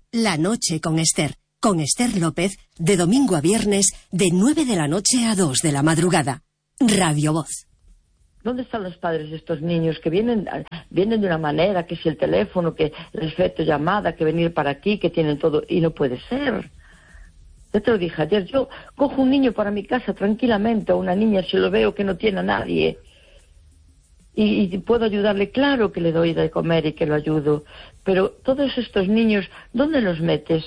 La noche con Esther López, de domingo a viernes, de 9 de la noche a 2 de la madrugada. Radio Voz. ¿Dónde están los padres de estos niños que vienen de una manera, que si el teléfono, que el efecto llamada, que venir para aquí, que tienen todo, y no puede ser? Yo te lo dije ayer, yo cojo un niño para mi casa tranquilamente, o una niña, si lo veo que no tiene a nadie, y puedo ayudarle, claro que le doy de comer y que lo ayudo, pero todos estos niños, ¿dónde los metes?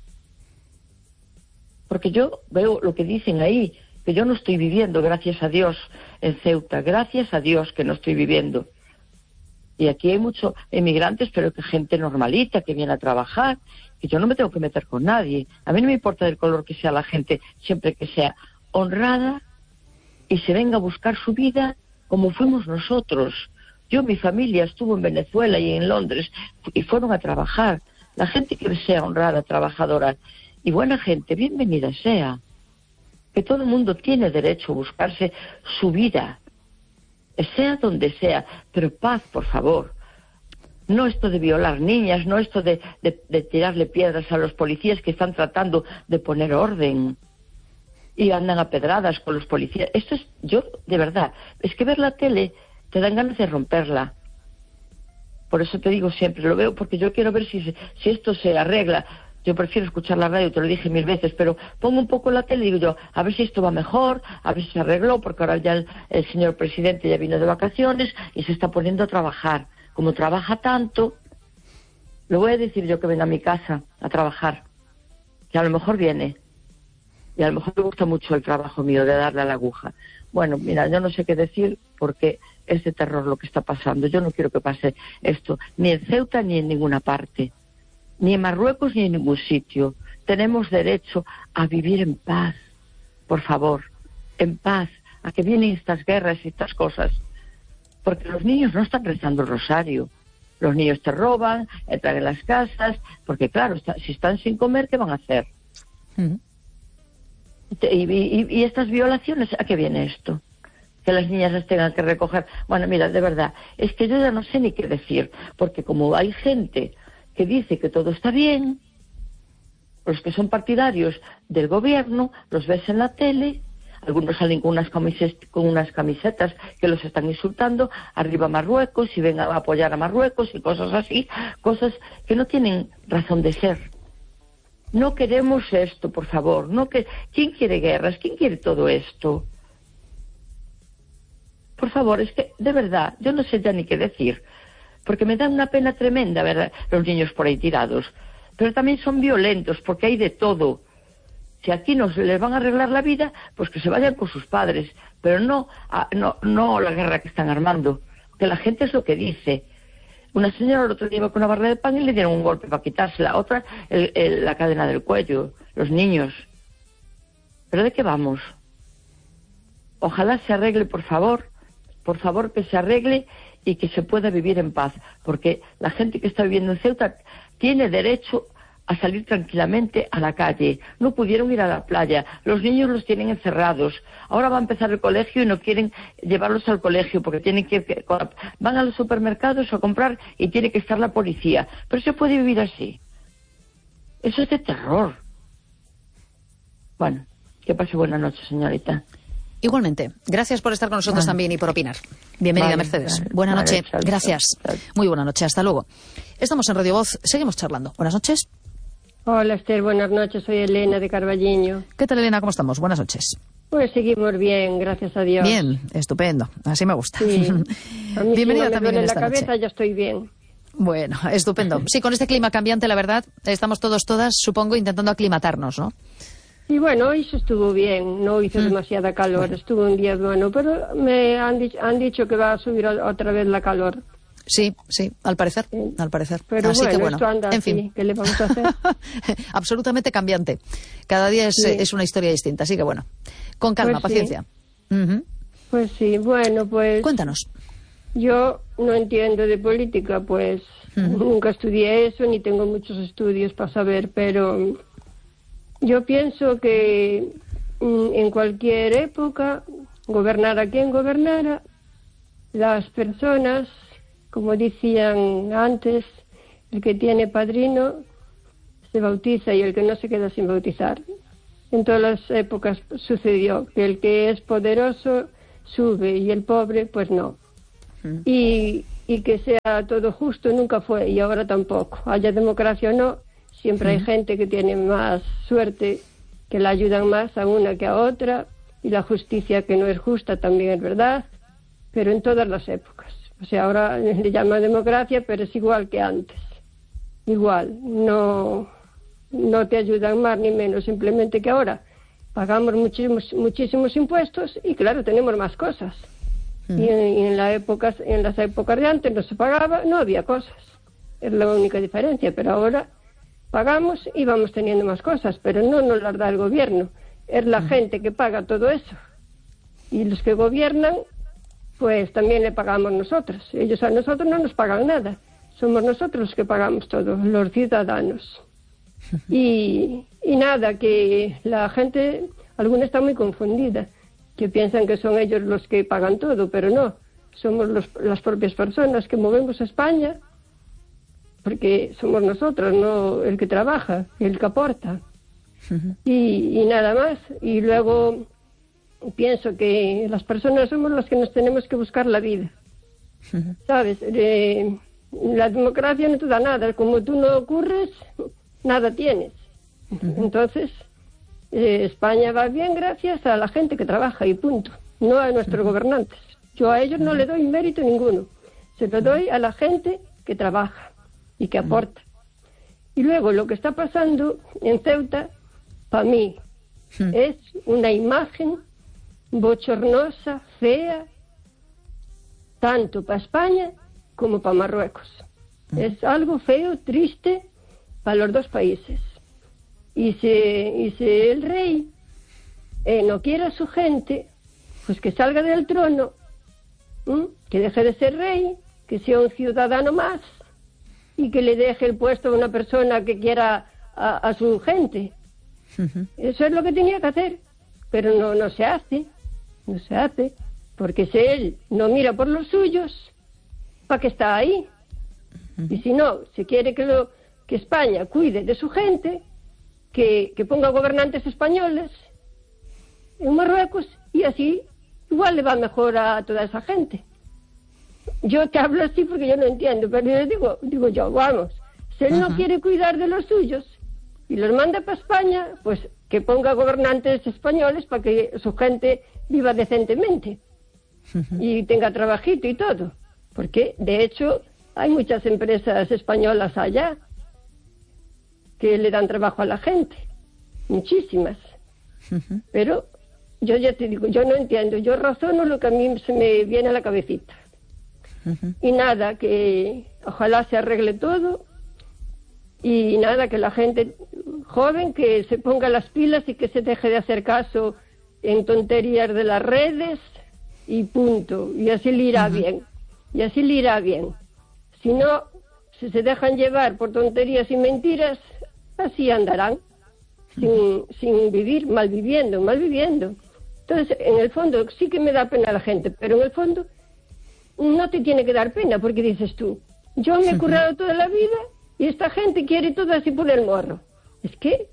Porque yo veo lo que dicen ahí, que yo no estoy viviendo, gracias a Dios, en Ceuta, gracias a Dios que no estoy viviendo. Y aquí hay muchos emigrantes, pero que gente normalita, que viene a trabajar, que yo no me tengo que meter con nadie. A mí no me importa del color que sea la gente, siempre que sea honrada y se venga a buscar su vida como fuimos nosotros. Yo, mi familia estuvo en Venezuela y en Londres y fueron a trabajar. La gente que sea honrada, trabajadora y buena gente, bienvenida sea. Que todo el mundo tiene derecho a buscarse su vida, sea donde sea, pero paz, por favor. No esto de violar niñas, no esto de tirarle piedras a los policías que están tratando de poner orden y andan a pedradas con los policías. Esto es, yo, de verdad, es que ver la tele te dan ganas de romperla. Por eso te digo siempre, lo veo porque yo quiero ver si esto se arregla. Yo prefiero escuchar la radio, te lo dije 1000 veces, pero pongo un poco la tele y digo yo, a ver si esto va mejor, a ver si se arregló, porque ahora ya el señor presidente ya vino de vacaciones y se está poniendo a trabajar. Como trabaja tanto, le voy a decir yo que venga a mi casa a trabajar, que a lo mejor viene, y a lo mejor me gusta mucho el trabajo mío de darle a la aguja. Bueno, mira, yo no sé qué decir, porque es de terror lo que está pasando. Yo no quiero que pase esto, ni en Ceuta ni en ninguna parte. Ni en Marruecos ni en ningún sitio. Tenemos derecho a vivir en paz, por favor, en paz, a que vienen estas guerras y estas cosas. Porque los niños no están rezando el rosario. Los niños te roban, entran en las casas, porque claro, si están sin comer, ¿qué van a hacer? Y estas violaciones, ¿a qué viene esto? Que las niñas las tengan que recoger. Bueno, mira, de verdad, es que yo ya no sé ni qué decir, porque como hay gente que dice que todo está bien, los que son partidarios del gobierno, los ves en la tele, algunos salen con unas camisetas que los están insultando, arriba Marruecos, y vengan a apoyar a Marruecos y cosas así, cosas que no tienen razón de ser. No queremos esto, por favor. ¿Quién quiere guerras? ¿Quién quiere todo esto? Por favor, es que, de verdad, yo no sé ya ni qué decir. Porque me da una pena tremenda ver los niños por ahí tirados. Pero también son violentos, porque hay de todo. Si aquí les van a arreglar la vida, pues que se vayan con sus padres. Pero no la guerra que están armando. Que la gente es lo que dice. Una señora el otro día iba con una barra de pan y le dieron un golpe para quitársela. Otra, la cadena del cuello. Los niños. ¿Pero de qué vamos? Ojalá se arregle, por favor. Por favor, que se arregle y que se pueda vivir en paz, porque la gente que está viviendo en Ceuta tiene derecho a salir tranquilamente a la calle. No pudieron ir a la playa, los niños los tienen encerrados. Ahora va a empezar el colegio y no quieren llevarlos al colegio porque tienen que van a los supermercados a comprar y tiene que estar la policía. Pero se puede vivir así. Eso es de terror. Bueno, que pase buena noche, señorita. Igualmente. Gracias por estar con nosotros también y por opinar. Bienvenida, Mercedes. Buena noche. Gracias. Muy buena noche. Hasta luego. Estamos en Radio Voz. Seguimos charlando. Buenas noches. Hola, Esther. Buenas noches. Soy Elena de Carballiño. ¿Qué tal, Elena? ¿Cómo estamos? Buenas noches. Pues seguimos bien, gracias a Dios. Bien, estupendo. Así me gusta. Sí. A mí Bienvenida si no me también duele en la esta cabeza, noche. ya estoy bien. Bueno, estupendo. Sí, con este clima cambiante, la verdad, estamos todas, supongo, intentando aclimatarnos, ¿no? Y bueno, hoy se estuvo bien, no hizo demasiada calor, bueno. Estuvo un día bueno, pero me han dicho que va a subir otra vez la calor. Sí, al parecer, al parecer. Pero así bueno, que bueno, esto anda en así, fin. ¿qué le vamos a hacer? Absolutamente cambiante. Cada día es una historia distinta, así que bueno, con calma, pues paciencia. Sí. Pues sí, bueno, pues... Cuéntanos. Yo no entiendo de política, pues nunca estudié eso, ni tengo muchos estudios para saber, pero yo pienso que en cualquier época, gobernara quien gobernara, las personas, como decían antes, el que tiene padrino se bautiza y el que no se queda sin bautizar. En todas las épocas sucedió que el que es poderoso sube y el pobre pues no. Y que sea todo justo nunca fue y ahora tampoco. Haya democracia o no, siempre hay gente que tiene más suerte, que la ayudan más a una que a otra, y la justicia que no es justa también es verdad, pero en todas las épocas. O sea, ahora le llaman democracia, pero es igual que antes. Igual, no te ayudan más ni menos, simplemente que ahora pagamos muchísimos impuestos y claro, tenemos más cosas. Y en las épocas de antes no se pagaba, no había cosas. Es la única diferencia, pero ahora pagamos y vamos teniendo más cosas, pero no nos las da el gobierno. Es la gente que paga todo eso. Y los que gobiernan, pues también le pagamos nosotros. Ellos a nosotros no nos pagan nada. Somos nosotros los que pagamos todo, los ciudadanos. Y nada, que la gente, alguna está muy confundida, que piensan que son ellos los que pagan todo, pero no. Somos las propias personas que movemos a España, porque somos nosotros, no el que trabaja, el que aporta. Y nada más. Y luego pienso que las personas somos las que nos tenemos que buscar la vida. ¿Sabes? La democracia no te da nada. Como tú no ocurres, nada tienes. Entonces, España va bien gracias a la gente que trabaja y punto. No a nuestros gobernantes. Yo a ellos no le doy mérito ninguno. Se lo doy a la gente que trabaja y que aporta. Y luego lo que está pasando en Ceuta, para mí, es una imagen bochornosa, fea, tanto para España como para Marruecos. Es algo feo, triste para los dos países. Y si el rey no quiere a su gente, pues que salga del trono, que deje de ser rey, que sea un ciudadano más y que le deje el puesto a una persona que quiera a su gente. Eso es lo que tenía que hacer, pero no se hace, porque si él no mira por los suyos, ¿para qué está ahí? Y si no, si quiere que España cuide de su gente, que ponga gobernantes españoles en Marruecos y así igual le va mejor a toda esa gente. Yo te hablo así porque yo no entiendo, pero yo digo yo, vamos, si él no quiere cuidar de los suyos y los manda para España, pues que ponga gobernantes españoles para que su gente viva decentemente y tenga trabajito y todo, porque de hecho hay muchas empresas españolas allá que le dan trabajo a la gente, muchísimas, pero yo ya te digo, yo no entiendo, yo razono lo que a mí se me viene a la cabecita. Y nada, que ojalá se arregle todo y nada, que la gente joven que se ponga las pilas y que se deje de hacer caso en tonterías de las redes y punto, y así le irá bien, si no, si se dejan llevar por tonterías y mentiras, así andarán sin vivir, malviviendo. Entonces, en el fondo sí que me da pena la gente, pero en el fondo no te tiene que dar pena, porque dices tú, yo me he currado toda la vida y esta gente quiere todo así por el morro. Es que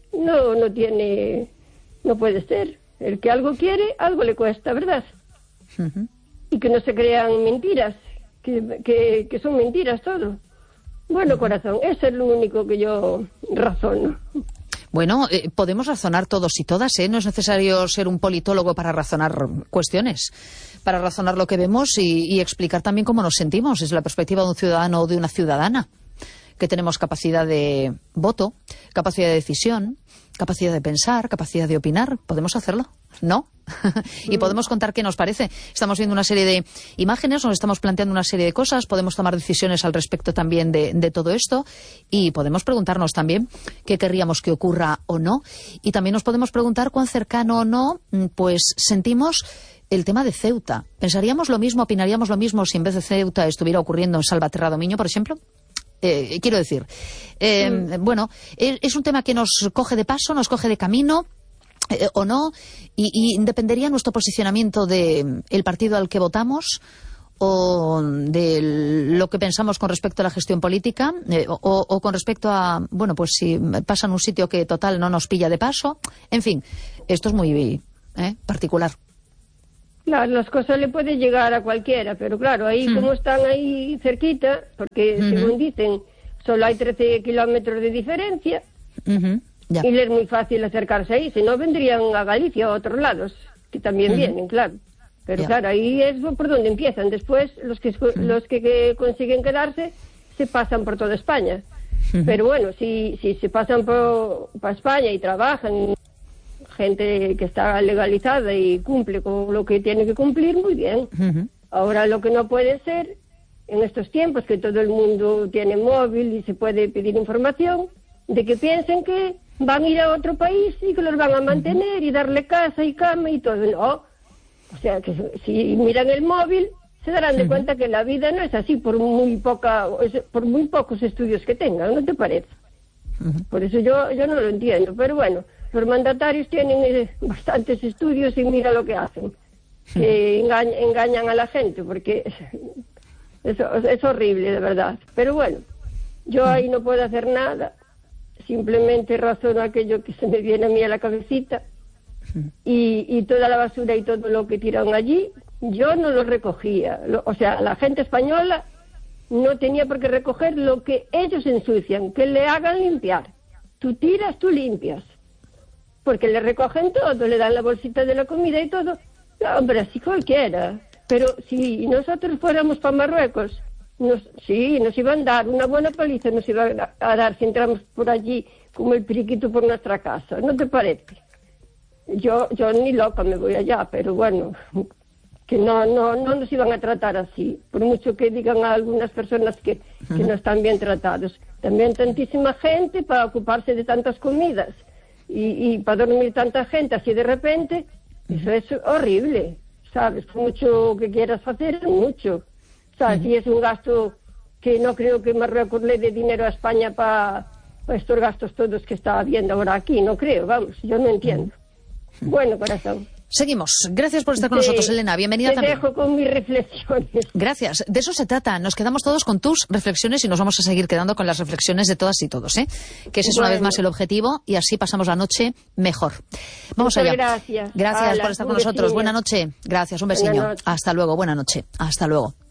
no puede ser. El que algo quiere, algo le cuesta, ¿verdad? Y que no se crean mentiras, que son mentiras todo. Bueno, corazón, eso es lo único que yo razono. Bueno, podemos razonar todos y todas, ¿eh? No es necesario ser un politólogo para razonar cuestiones, para razonar lo que vemos y explicar también cómo nos sentimos desde la perspectiva de un ciudadano o de una ciudadana, que tenemos capacidad de voto, capacidad de decisión, capacidad de pensar, capacidad de opinar. ¿Podemos hacerlo? ¿No? Y podemos contar qué nos parece. Estamos viendo una serie de imágenes, nos estamos planteando una serie de cosas, podemos tomar decisiones al respecto también de todo esto y podemos preguntarnos también qué querríamos que ocurra o no. Y también nos podemos preguntar cuán cercano o no pues sentimos el tema de Ceuta. ¿Pensaríamos lo mismo, opinaríamos lo mismo si en vez de Ceuta estuviera ocurriendo en Salvaterra Domiño, por ejemplo? Quiero decir, bueno, es un tema que nos coge de paso, nos coge de camino, o no, y dependería nuestro posicionamiento del partido al que votamos o de lo que pensamos con respecto a la gestión política, o con respecto a, bueno, pues si pasa en un sitio que total no nos pilla de paso. En fin, esto es muy particular. Claro, las cosas le pueden llegar a cualquiera, pero claro, ahí como están ahí cerquita, porque según dicen, solo hay 13 kilómetros de diferencia, ya. Y le es muy fácil acercarse ahí, si no vendrían a Galicia o a otros lados, que también vienen, claro. Pero claro, ahí es por donde empiezan. Después, los que consiguen quedarse se pasan por toda España. Pero bueno, si se pasan para España y trabajan, gente que está legalizada y cumple con lo que tiene que cumplir, muy bien. Ahora, lo que no puede ser, en estos tiempos que todo el mundo tiene móvil y se puede pedir información, de que piensen que van a ir a otro país y que los van a mantener y darle casa y cama y todo. No. O sea, que si miran el móvil, se darán de cuenta que la vida no es así por muy pocos estudios que tengan, ¿no te parece? Por eso yo no lo entiendo. Pero bueno, los mandatarios tienen bastantes estudios y mira lo que hacen. Que engañan a la gente, porque es horrible, de verdad. Pero bueno, yo ahí no puedo hacer nada. Simplemente razono aquello que se me viene a mí a la cabecita. Y toda la basura y todo lo que tiraron allí, yo no lo recogía. O sea, la gente española no tenía por qué recoger lo que ellos ensucian, que le hagan limpiar. Tú tiras, tú limpias. Porque le recogen todo, le dan la bolsita de la comida y todo. No, hombre, así cualquiera. Pero si nosotros fuéramos para Marruecos, nos iban a dar una buena paliza, nos iban a dar si entramos por allí como el periquito por nuestra casa. ¿No te parece? Yo ni loca me voy allá, pero bueno, que no nos iban a tratar así, por mucho que digan a algunas personas que no están bien tratados. También tantísima gente para ocuparse de tantas comidas y para dormir tanta gente así de repente, eso es horrible, ¿sabes? Por mucho que quieras hacer, es mucho, ¿sabes? Y es un gasto que no creo que Marruecos le dé dinero a España para estos gastos todos que está habiendo ahora aquí, no creo, vamos, yo no entiendo. Bueno, corazón. Seguimos. Gracias por estar con nosotros, Elena. Bienvenida también. Te dejo con mis reflexiones. Gracias. De eso se trata. Nos quedamos todos con tus reflexiones y nos vamos a seguir quedando con las reflexiones de todas y todos, ¿eh? Que ese es una vez más el objetivo y así pasamos la noche mejor. Vamos allá. Gracias. Gracias por estar con nosotros. Buena noche. Gracias. Un besiño. Hasta luego. Buena noche. Hasta luego.